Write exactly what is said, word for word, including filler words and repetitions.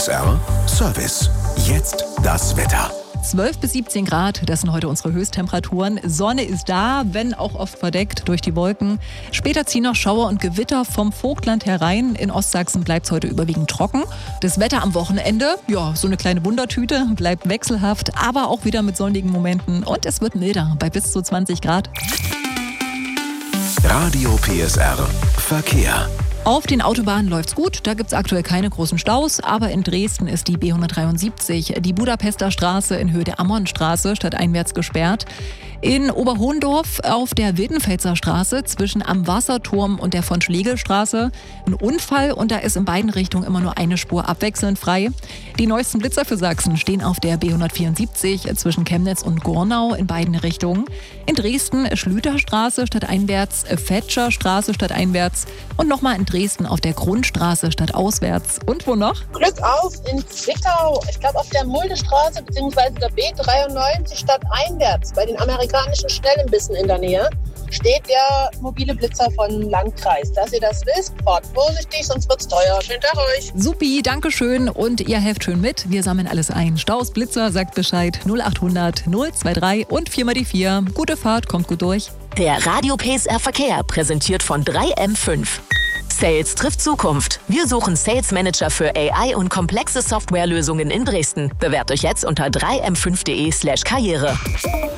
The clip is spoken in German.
S R Service. Jetzt das Wetter. zwölf bis siebzehn Grad, das sind heute unsere Höchsttemperaturen. Sonne ist da, wenn auch oft verdeckt durch die Wolken. Später ziehen noch Schauer und Gewitter vom Vogtland herein. In Ostsachsen bleibt es heute überwiegend trocken. Das Wetter am Wochenende, ja, so eine kleine Wundertüte, bleibt wechselhaft, aber auch wieder mit sonnigen Momenten. Und es wird milder, bei bis zu zwanzig Grad. Radio P S R Verkehr. Auf den Autobahnen läuft's gut, da gibt's aktuell keine großen Staus, aber in Dresden ist die B hundertdreiundsiebzig, die Budapester Straße in Höhe der Ammonstraße, stadteinwärts gesperrt. In Oberhohndorf auf der Wildenfelser Straße zwischen am Wasserturm und der von Schlegelstraße ein Unfall und da ist in beiden Richtungen immer nur eine Spur abwechselnd frei. Die neuesten Blitzer für Sachsen stehen auf der B hundertvierundsiebzig zwischen Chemnitz und Gornau in beiden Richtungen. In Dresden Schlüterstraße stadteinwärts, Fetscher Straße stadteinwärts und nochmal in Dresden auf der Grundstraße stadtauswärts. Und wo noch? Glück auf in Zwickau. Ich glaube auf der Muldestraße bzw. der B dreiundneunzig stadteinwärts bei den amerikanischen Schnellimbissen in der Nähe steht der mobile Blitzer von Landkreis. Dass ihr das wisst, fahrt vorsichtig, sonst wird's teuer. Schönen Tag euch. Supi, danke schön und ihr helft schön mit. Wir sammeln alles ein. Staus, Blitzer, sagt Bescheid. null achthundert null drei und vier mal die vier. Gute Fahrt, kommt gut durch. Der Radio P S R Verkehr, präsentiert von drei M fünf. Sales trifft Zukunft. Wir suchen Sales Manager für A I und komplexe Softwarelösungen in Dresden. Bewerbt euch jetzt unter drei m fünf punkt de slash karriere.